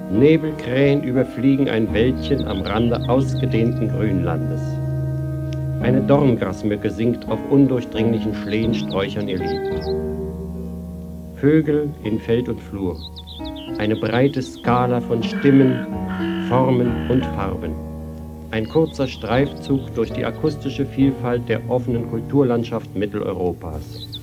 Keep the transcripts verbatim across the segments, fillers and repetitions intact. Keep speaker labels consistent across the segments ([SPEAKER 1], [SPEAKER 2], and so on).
[SPEAKER 1] Nebelkrähen überfliegen ein Wäldchen am Rande ausgedehnten Grünlandes. Eine Dorngrasmücke singt auf undurchdringlichen Schlehensträuchern ihr Lied. Vögel in Feld und Flur. Eine breite Skala von Stimmen, Formen und Farben. Ein kurzer Streifzug durch die akustische Vielfalt der offenen Kulturlandschaft Mitteleuropas.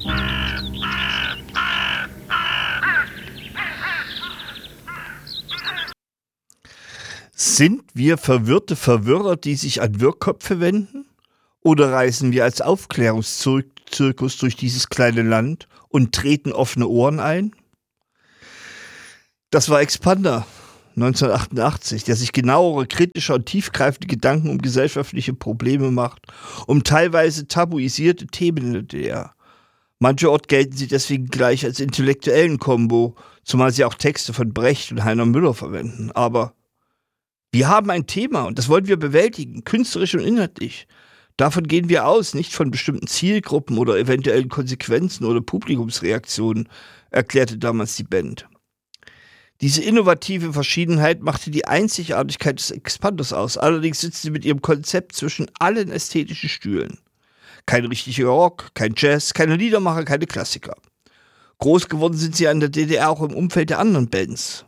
[SPEAKER 2] Sind wir verwirrte Verwirrer, die sich an Wirrköpfe wenden? Oder reisen wir als Aufklärungszirkus durch dieses kleine Land und treten offene Ohren ein? Das war Expander neunzehnhundertachtundachtzig, der sich genauere, kritischer und tiefgreifende Gedanken um gesellschaftliche Probleme macht, um teilweise tabuisierte Themen in der D D R. Mancherorts gelten sie deswegen gleich als intellektuellen Kombo, zumal sie auch Texte von Brecht und Heiner Müller verwenden. Aber wir haben ein Thema und das wollen wir bewältigen, künstlerisch und inhaltlich. Davon gehen wir aus, nicht von bestimmten Zielgruppen oder eventuellen Konsequenzen oder Publikumsreaktionen, erklärte damals die Band. Diese innovative Verschiedenheit machte die Einzigartigkeit des Expanders aus. Allerdings sitzen sie mit ihrem Konzept zwischen allen ästhetischen Stühlen. Kein richtiger Rock, kein Jazz, keine Liedermacher, keine Klassiker. Groß geworden sind sie in der D D R auch im Umfeld der anderen Bands.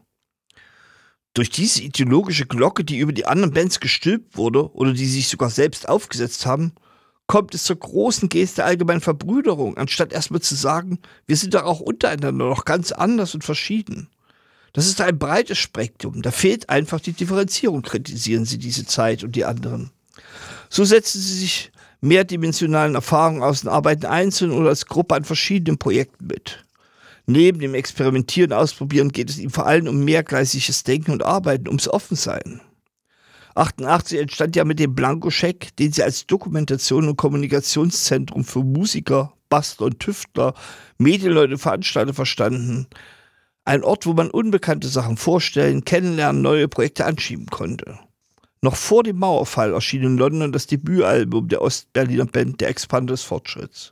[SPEAKER 2] Durch diese ideologische Glocke, die über die anderen Bands gestülpt wurde oder die sich sogar selbst aufgesetzt haben, kommt es zur großen Geste der allgemeinen Verbrüderung, anstatt erstmal zu sagen, wir sind doch auch untereinander noch ganz anders und verschieden. Das ist ein breites Spektrum, da fehlt einfach die Differenzierung, kritisieren sie diese Zeit und die anderen. So setzen sie sich mehrdimensionalen Erfahrungen aus und arbeiten einzeln oder als Gruppe an verschiedenen Projekten mit. Neben dem Experimentieren und Ausprobieren geht es ihm vor allem um mehrgleisiges Denken und Arbeiten, ums Offensein. achtundachtzig entstand ja mit dem Blankoscheck, den sie als Dokumentation- und Kommunikationszentrum für Musiker, Bastler und Tüftler, Medienleute und Veranstalter verstanden. Ein Ort, wo man unbekannte Sachen vorstellen, kennenlernen, neue Projekte anschieben konnte. Noch vor dem Mauerfall erschien in London das Debütalbum der Ostberliner Band Der Expander des Fortschritts.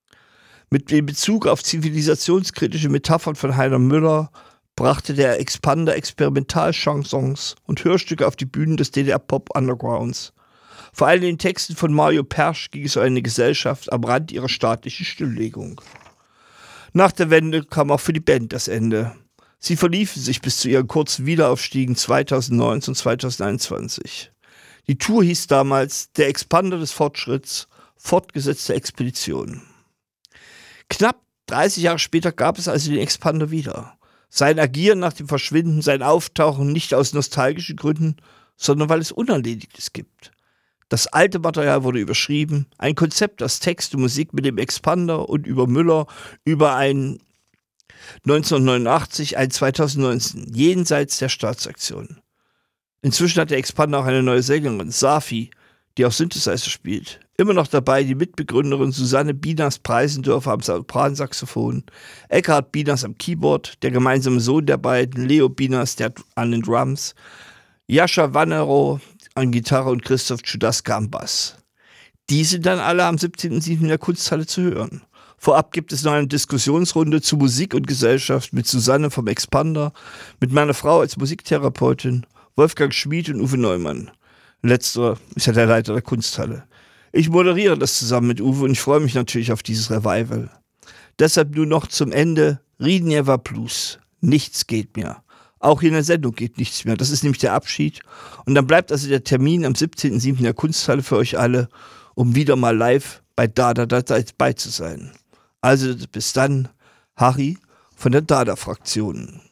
[SPEAKER 2] Mit dem Bezug auf zivilisationskritische Metaphern von Heiner Müller brachte der Expander Experimentalchansons und Hörstücke auf die Bühnen des D D R-Pop-Undergrounds. Vor allem in den Texten von Mario Persch ging es um eine Gesellschaft am Rand ihrer staatlichen Stilllegung. Nach der Wende kam auch für die Band das Ende. Sie verliefen sich bis zu ihren kurzen Wiederaufstiegen zweitausendneunzehn und zweitausendeinundzwanzig. Die Tour hieß damals Der Expander des Fortschritts, fortgesetzte Expedition. Knapp dreißig Jahre später gab es also den Expander wieder. Sein Agieren nach dem Verschwinden, sein Auftauchen nicht aus nostalgischen Gründen, sondern weil es Unerledigtes gibt. Das alte Material wurde überschrieben, ein Konzept aus Text und Musik mit dem Expander und über Müller, über ein neunzehnhundertneunundachtzig, ein zweitausendneunzehn, jenseits der Staatsaktion. Inzwischen hat der Expander auch eine neue Sängerin, Safi, die auch Synthesizer spielt. Immer noch dabei die Mitbegründerin Susanne Bieners-Preisendörfer am Sopransaxophon, Eckhard Bieners am Keyboard, der gemeinsame Sohn der beiden, Leo Bieners, der an den Drums, Jascha Wannerow an Gitarre und Christoph Tschudaska am Bass. Die sind dann alle am siebzehnten siebten in der Kunsthalle zu hören. Vorab gibt es noch eine Diskussionsrunde zu Musik und Gesellschaft mit Susanne vom Expander, mit meiner Frau als Musiktherapeutin, Wolfgang Schmid und Uwe Neumann. Letzterer ist ja der Leiter der Kunsthalle. Ich moderiere das zusammen mit Uwe und ich freue mich natürlich auf dieses Revival. Deshalb nur noch zum Ende Ridnieva Plus. Nichts geht mehr. Auch hier in der Sendung geht nichts mehr. Das ist nämlich der Abschied. Und dann bleibt also der Termin am siebzehnten siebten in der Kunsthalle für euch alle, um wieder mal live bei Dada dabei zu sein. Also bis dann, Harry von der Dada-Fraktion.